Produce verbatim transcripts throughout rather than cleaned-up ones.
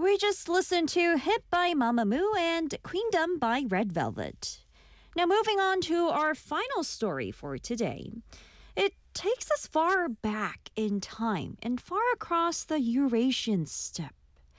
We just listened to Hit by Mamamoo and Queendom by Red Velvet. Now, moving on to our final story for today. It takes us far back in time and far across the Eurasian steppe.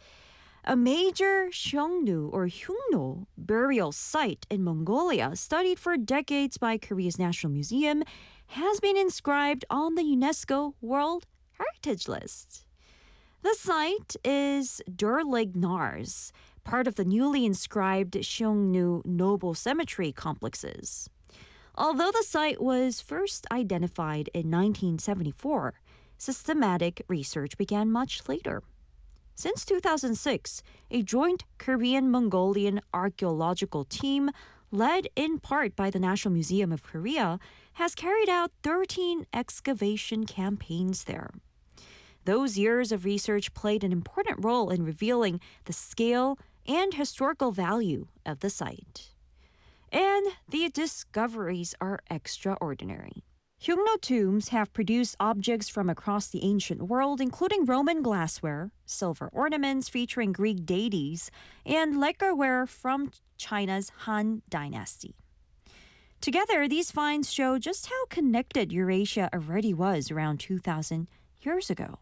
A major Seongnu or Hyungno burial site in Mongolia, studied for decades by Korea's National Museum, has been inscribed on the UNESCO World Heritage List. The site is Durlig Nars, part of the newly inscribed Seongnu Noble Cemetery complexes. Although the site was first identified in nineteen seventy-four, systematic research began much later. Since two thousand six, a joint Korean-Mongolian archaeological team, led in part by the National Museum of Korea, has carried out thirteen excavation campaigns there. Those years of research played an important role in revealing the scale and historical value of the site. And the discoveries are extraordinary. Hyungno tombs have produced objects from across the ancient world, including Roman glassware, silver ornaments featuring Greek deities, and lacquerware from China's Han Dynasty. Together, these finds show just how connected Eurasia already was around two thousand years ago.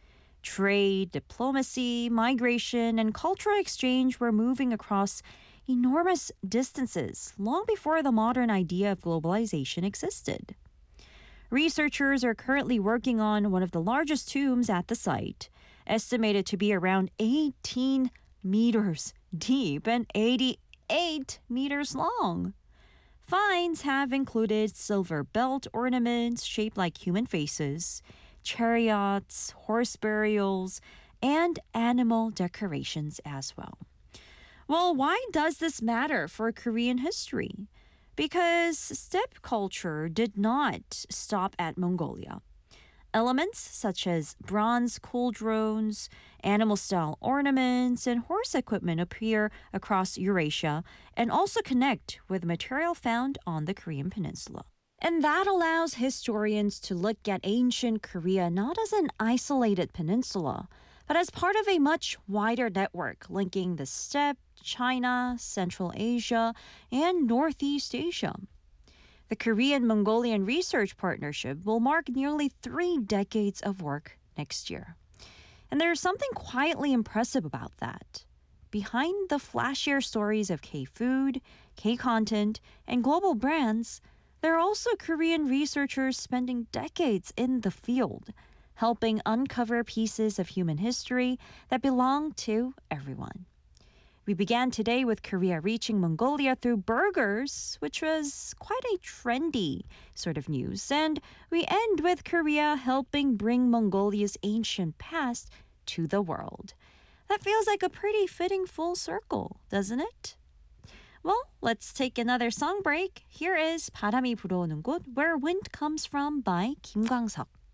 Trade, diplomacy, migration, and cultural exchange were moving across enormous distances long before the modern idea of globalization existed. Researchers are currently working on one of the largest tombs at the site, estimated to be around eighteen meters deep and eighty-eight meters long. Finds have included silver belt ornaments shaped like human faces, chariots, horse burials, and animal decorations as well. Well, why does this matter for Korean history? Because steppe culture did not stop at Mongolia. Elements such as bronze cauldrons, animal-style ornaments, and horse equipment appear across Eurasia and also connect with material found on the Korean peninsula. And that allows historians to look at ancient Korea not as an isolated peninsula, but as part of a much wider network linking the steppe, China, Central Asia, and Northeast Asia. The Korean-Mongolian Research Partnership will mark nearly three decades of work next year. And there's something quietly impressive about that. Behind the flashier stories of K-food, K-content, and global brands, there are also Korean researchers spending decades in the field, helping uncover pieces of human history that belong to everyone. We began today with Korea reaching Mongolia through burgers, which was quite a trendy sort of news. And we end with Korea helping bring Mongolia's ancient past to the world. That feels like a pretty fitting full circle, doesn't it? Well, let's take another song break. Here is 바람이 불어오는 곳, Where Wind Comes From by 김광석.